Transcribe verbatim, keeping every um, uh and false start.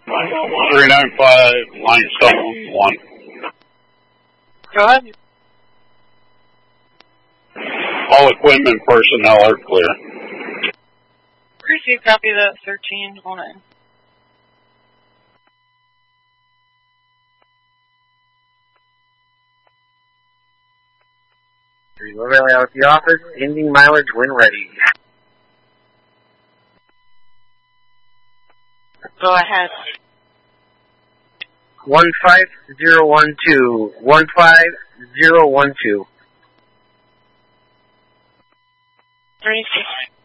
three nine five, limestone one. Go ahead. All equipment personnel are clear. Receive copy of that thirteen oh nine. Overlay out of the office, ending mileage when ready. Go ahead. One five zero one two. One five zero one two. Three six.